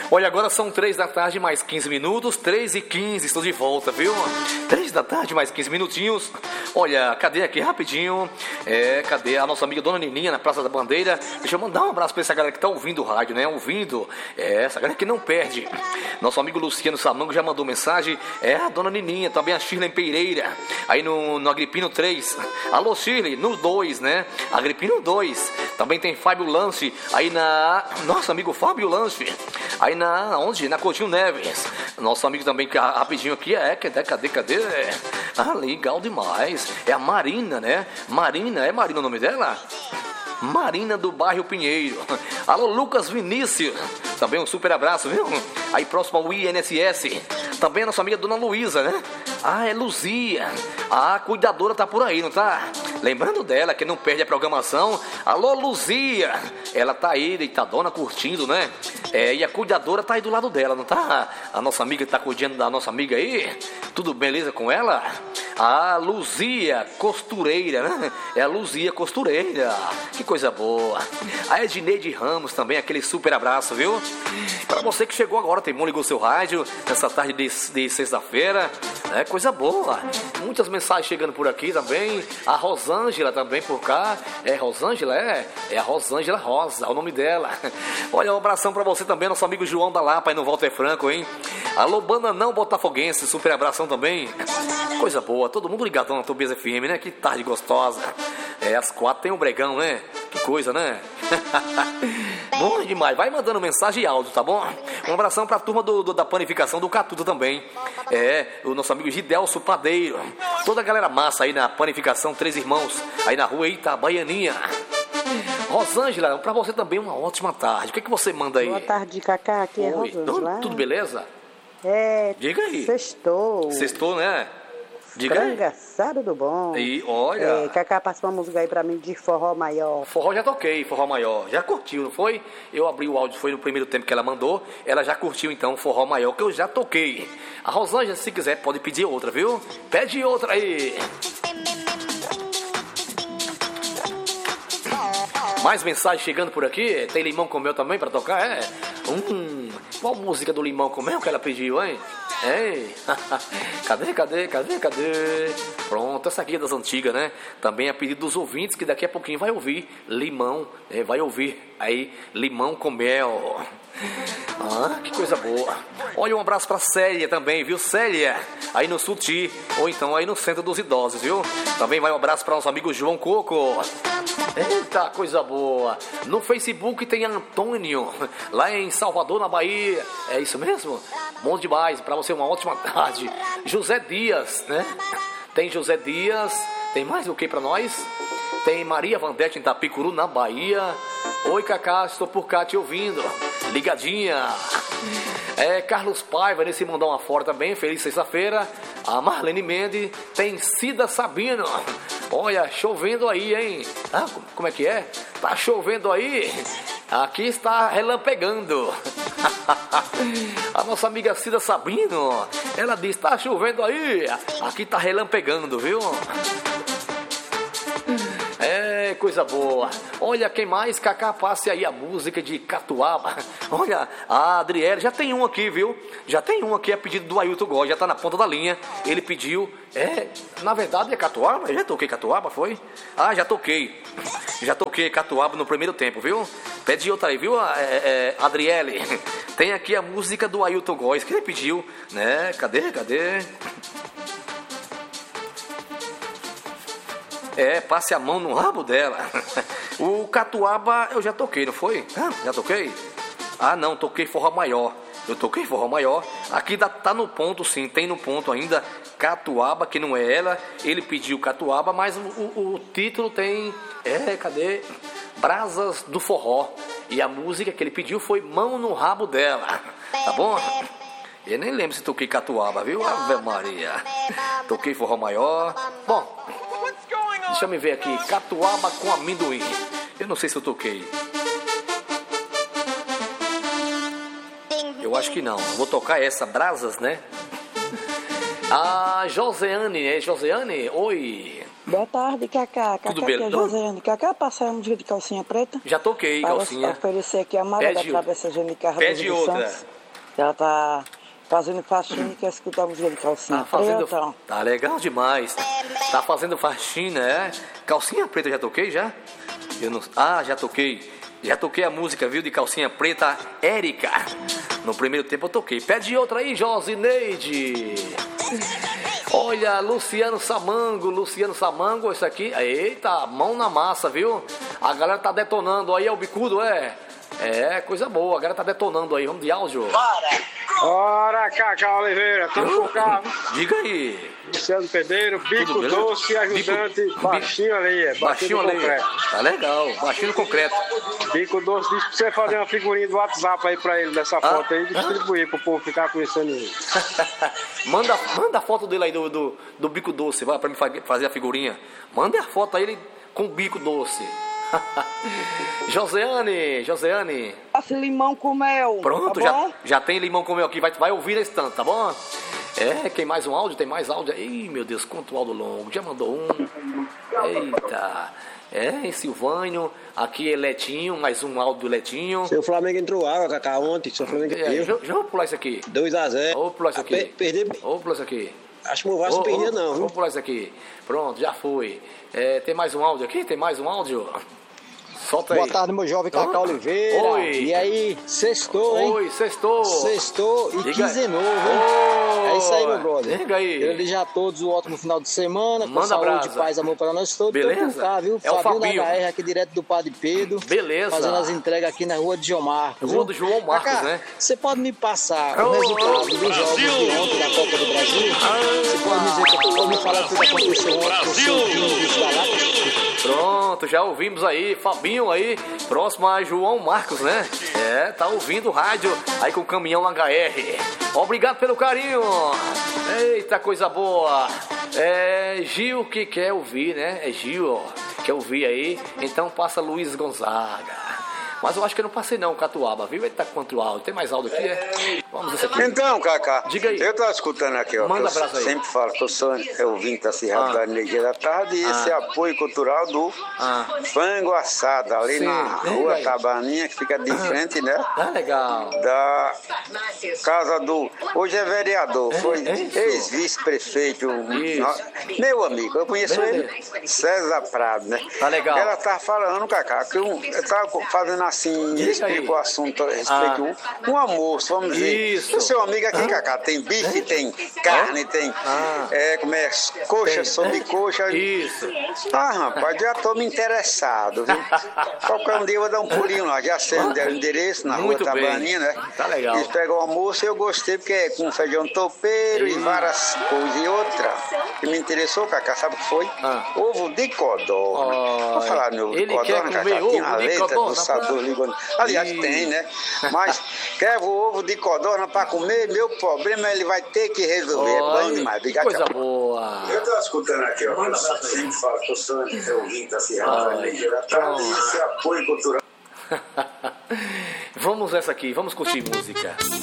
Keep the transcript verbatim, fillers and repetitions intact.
Olha, agora são três da tarde, mais quinze minutos. Três e quinze, estou de volta, viu? Três da tarde, mais quinze minutinhos. Olha, cadê aqui rapidinho? É, cadê a nossa amiga Dona Nininha na Praça da Bandeira? Deixa eu mandar um abraço pra essa galera que tá ouvindo o rádio, né? Ouvindo. É, essa galera que não perde. Nosso amigo Luciano Samango já mandou mensagem. É, a Dona Nininha, também a Shirley Pereira. Aí no, no Agripino três. Alô, Shirley, no dois, né? Agripino dois. Também tem Fábio Lance. Aí na... Nosso amigo Fábio Lance. Aí na... Onde? Na Coutinho Neves. Nosso amigo também, que rapidinho aqui. É, cadê, cadê, cadê? Ah, legal demais. É a Marina, né? Marina, é Marina o nome dela? Marina do bairro Pinheiro. Alô, Lucas Vinícius. Também um super abraço, viu? Aí próximo ao I N S S. Também a nossa amiga Dona Luísa, né? Ah, é Luzia. A cuidadora tá por aí, não tá? Lembrando dela, que não perde a programação. Alô, Luzia. Ela tá aí, deitadona, curtindo, né? É, e a cuidadora tá aí do lado dela, não tá? A nossa amiga tá cuidando da nossa amiga aí. Tudo beleza com ela? A Luzia Costureira, né? É a Luzia Costureira. Que coisa boa. A Edneide Ramos também, aquele super abraço, viu? Pra você que chegou agora, Temor, ligou seu rádio nessa tarde de, de sexta-feira. É coisa boa. Muitas mensagens chegando por aqui também. A Rosângela também por cá. É Rosângela? É? É a Rosângela Rosa, é o nome dela. Olha, um abração pra você também, nosso amigo João da Lapa aí no Walter Franco, hein? Alô, Bananão Botafoguense, super abração também. Coisa boa, todo mundo ligadão na Tobias F M, né? Que tarde gostosa. É, às quatro tem um bregão, né? Que coisa, né? Bom demais, vai mandando mensagem e áudio, tá bom? Um abração pra turma do, do, da panificação do Catuto também. É, o nosso amigo Gidelso Padeiro. Toda a galera massa aí na panificação Três Irmãos, aí na rua Itabaianinha. Rosângela, pra você também uma ótima tarde. O que, é que você manda aí? Boa tarde, Cacá, aqui é Oi, Rosângela. tudo, tudo beleza? É, diga aí. Sextou. Sextou, né? Diga aí. Engraçado do bom. E olha. É, Cacá, passa uma música aí pra mim de forró maior. Forró já toquei, forró maior. Já curtiu, não foi? Eu abri o áudio, foi no primeiro tempo que ela mandou. Ela já curtiu então forró maior, que eu já toquei. A Rosângela, se quiser, pode pedir outra, viu? Pede outra aí. Mais mensagem chegando por aqui. Tem Limão com Mel também pra tocar, é? Hum, qual música do Limão com Mel que ela pediu, hein? Ei, cadê, cadê, cadê, cadê? Pronto, essa aqui é das antigas, né? Também a pedido dos ouvintes, que daqui a pouquinho vai ouvir Limão, né? Vai ouvir aí Limão com Mel. Ah, que coisa boa. Olha, um abraço pra Célia também, viu, Célia? Aí no Suti, ou então aí no Centro dos Idosos, viu? Também vai um abraço para nosso amigo João Coco. Eita, coisa boa. No Facebook tem Antônio, lá em Salvador, na Bahia. É isso mesmo? Bom demais, para você uma ótima tarde. José Dias, né? Tem José Dias. Tem mais o que para nós? Tem Maria Vandete em Itapicuru, na Bahia. Oi, Cacá, estou por cá te ouvindo. Ligadinha. É, Carlos Paiva, nesse Mundão Afora também. Feliz sexta-feira. A Marlene Mendes. Tem Cida Sabino. Olha, chovendo aí, hein? Ah, como é que é? Tá chovendo aí? Aqui está relampegando. A nossa amiga Cida Sabino, ela diz, tá chovendo aí? Aqui tá relampegando, viu? É, coisa boa. Olha, quem mais? Cacá, passe aí a música de Catuaba. Olha, a Adriele, já tem um aqui, viu? Já tem um aqui, a pedido do Ailton Góes, já tá na ponta da linha. Ele pediu, é, na verdade é Catuaba? Eu já toquei Catuaba, foi? Ah, já toquei. Já toquei Catuaba no primeiro tempo, viu? Pede outra aí, viu, é, é, Adriele? Tem aqui a música do Ailton Góes, que ele pediu, né? Cadê, cadê? É, passe a mão no rabo dela. O Catuaba eu já toquei, não foi? Ah, já toquei? Ah, não, toquei forró maior. Eu toquei forró maior. Aqui tá, tá no ponto, sim, tem no ponto ainda Catuaba, que não é ela. Ele pediu Catuaba, mas o, o, o título tem... É, cadê? Brasas do Forró. E a música que ele pediu foi Mão no Rabo dela. Tá bom? Eu nem lembro se toquei Catuaba, viu? Ave Maria. Toquei forró maior. Bom, deixa eu me ver aqui. Catuaba com amendoim. Eu não sei se eu toquei. Eu acho que não. Vou tocar essa, Brasas, né? A Joseane, é Joseane? Oi. Boa tarde, Cacá. Cacá, Tudo bem? aqui é Joseane. Cacá, passar um dia de calcinha preta? Já toquei, para calcinha. Para oferecer aqui a Mara da Pede Travessa Genicarra dos Pede outra. Santos. que ela tá fazendo faxina e quer escutar a música de calcinha Tá fazendo. preta. Tá legal demais. Tá fazendo faxina, é? Calcinha preta, já toquei já? Eu não... Ah, já toquei. Já toquei a música, viu, de calcinha preta, Érica. No primeiro tempo eu toquei. Pede outra aí, Josineide. Olha, Luciano Samango, Luciano Samango, isso aqui. Eita, mão na massa, viu? A galera tá detonando aí, é o bicudo, é? É, coisa boa, a galera tá detonando aí. Vamos de áudio. Ora, Cacá Oliveira, estamos com o carro. Diga aí. Luciano Pedreiro, bico Tudo beleza? doce, ajudante, Bico- baixinho ali, é, Baixinho baixinho ali. concreto. Tá legal, baixinho concreto. Bico doce, diz pra você fazer uma figurinha do WhatsApp aí pra ele, dessa foto aí, e Ah. distribuir pro povo ficar conhecendo ele. manda, manda a foto dele aí do, do, do bico doce, vai pra mim fa- fazer a figurinha. Manda a foto aí ele com o bico doce. Joseane, Joseane. Faça limão com mel. Pronto, tá já, bom? já tem limão com mel aqui, vai, vai ouvir nesse tanto, tá bom? É, quem mais um áudio? Tem mais áudio? Ih, meu Deus, quanto áudio longo. Já mandou um. Eita. É, Silvânio, aqui é Letinho, mais um áudio do Letinho. Seu Flamengo entrou água, Cacá, ontem. Seu Flamengo É, eu. já, já vou pular isso aqui. dois a zero. Vou pular isso aqui. Per- perder. Vou pular isso aqui. Acho que o Vasco não perdia, não, viu? Vamos pular isso aqui. Pronto, já foi. É, tem mais um áudio aqui? Tem mais um áudio? Solta aí. Boa tarde, meu jovem Cacá Ah, Oliveira. oi. E aí, sextou, hein? Oi, sextou. Sextou e Diga- quinzenou, viu? É isso aí, meu brother. Diga aí. Eu desejo a todos um ótimo final de semana, com Manda saúde, brasa. paz, amor para nós todos. Beleza? Tô por cá, viu? É o Fabinho Fabinho. da H R aqui direto do Padre Pedro. Beleza. Fazendo as entregas aqui na rua de João Marcos. Rua viu? do João Marcos, Cacá, né? Você pode me passar Ô, o resultado ô, dos jogos de ontem da Copa do Brasil? Você pode me dizer, pode me falar o que aconteceu ontem com o seu time dos Galácticos? Pronto, já ouvimos aí, Fabinho aí, próximo a João Marcos, né? É, tá ouvindo o rádio aí com o caminhão H R. Obrigado pelo carinho. Eita, coisa boa. É Gil que quer ouvir, né? É Gil, ó, quer ouvir aí. Então passa Luiz Gonzaga. Mas eu acho que eu não passei não, Catuaba, viu? Ele tá com quanto áudio? Tem mais áudio aqui, é? Vamos ver isso aqui. Então, Cacá, Diga aí. eu tava escutando aqui, ó, Manda que eu abraço aí. sempre falo que eu sou eu ouvinte da Serra Ah. da Energia da Tarde e esse Ah. apoio cultural do Ah. Frango Assado, ali Sim, na diga rua aí. Tabaninha, que fica de frente, né? Tá legal. Da casa do. Hoje é vereador, foi é isso? ex-vice-prefeito, Isso. no- meu amigo, eu conheço Beleza. ele, César Prado, né? Tá legal. Ela tava falando, Cacá, que eu, eu tava fazendo assim, Diga explico aí. o assunto a respeito um, um almoço, vamos dizer. Isso. O seu amigo aqui, Ah. Cacá, tem bife, tem carne, tem Ah. é, como é, coxa, Tem. sobrecoxa. Isso. Ah, rapaz, já tô me interessado, viu? Qualquer um dia eu vou dar um pulinho lá, já sei onde é o endereço, na Muito rua bem. Tabaninha, né? Tá legal. Eles pegam o almoço e eu gostei, porque é com feijão topeiro e várias coisas. E outra que me interessou, Cacá, sabe o que foi? Ah. Ovo de codorna. Olha, Vou falar no ovo de ele quer codorna, Cacá, comer tinha ovo a de letra codorna do sabor pra- ligou. Aliás, Ih. tem, né? Mas quer o ovo de codorna pra comer, meu problema ele vai ter que resolver. É bom Olha, demais. Obrigado, coisa tchau. boa. Eu tô escutando aqui, ó. Eu sempre falo que eu sou ouvinte da Serra da Energia da Tarde e esse apoio cultural. Vamos essa aqui, vamos curtir música.